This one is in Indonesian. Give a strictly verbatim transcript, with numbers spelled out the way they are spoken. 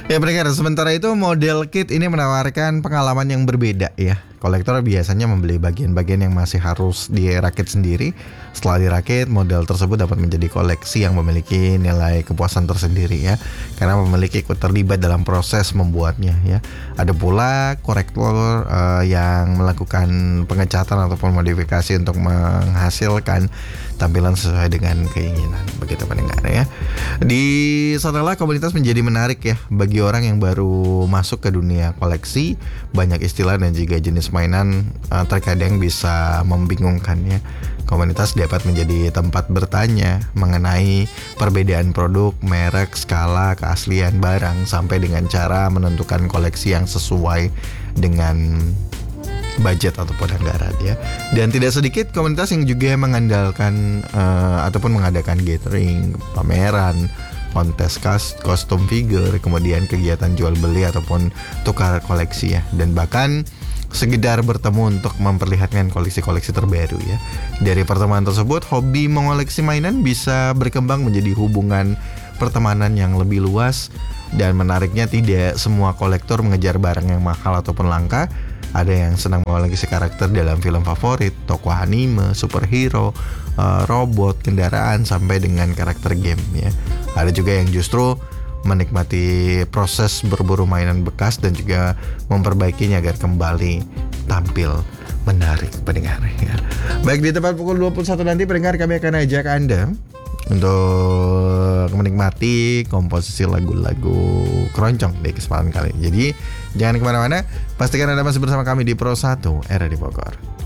Ya pendengar, sementara itu model kit ini menawarkan pengalaman yang berbeda ya. Kolektor biasanya membeli bagian-bagian yang masih harus dirakit sendiri. Setelah dirakit, model tersebut dapat menjadi koleksi yang memiliki nilai kepuasan tersendiri ya, karena memiliki ikut terlibat dalam proses membuatnya ya. Ada pula korektor uh, yang melakukan pengecatan ataupun modifikasi untuk menghasilkan tampilan sesuai dengan keinginan. Begitu pendengar ya. Di sanalah komunitas menjadi menarik ya bagi orang yang baru masuk ke dunia koleksi. Banyak istilah dan juga jenis mainan uh, terkadang bisa membingungkan ya. Komunitas dapat menjadi tempat bertanya mengenai perbedaan produk, merek, skala, keaslian barang, sampai dengan cara menentukan koleksi yang sesuai dengan budget ataupun anggaran ya. Dan tidak sedikit komunitas yang juga mengandalkan uh, ataupun mengadakan gathering, pameran, kontes kostum figure, kemudian kegiatan jual beli ataupun tukar koleksi ya, dan bahkan sekedar bertemu untuk memperlihatkan koleksi-koleksi terbaru ya. Dari pertemuan tersebut, hobi mengoleksi mainan bisa berkembang menjadi hubungan pertemanan yang lebih luas. Dan menariknya, tidak semua kolektor mengejar barang yang mahal ataupun langka. Ada yang senang mengoleksi karakter dalam film favorit, tokoh anime, superhero, uh, robot, kendaraan, sampai dengan karakter game ya. Ada juga yang justru menikmati proses berburu mainan bekas dan juga memperbaikinya agar kembali tampil menarik pendengar ya. Baik, di tepat pukul dua puluh satu nanti pendengar, kami akan ajak Anda untuk menikmati komposisi lagu-lagu keroncong di kesempatan kali ini. Jadi jangan kemana-mana, pastikan Anda masih bersama kami di Pro satu Era di Bogor.